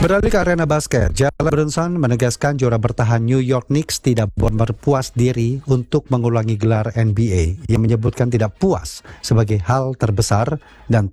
Beralih ke arena basket, Jalen Brunson menegaskan juara bertahan New York Knicks tidak berpuas diri untuk mengulangi gelar NBA. Ia menyebutkan tidak puas sebagai hal terbesar dan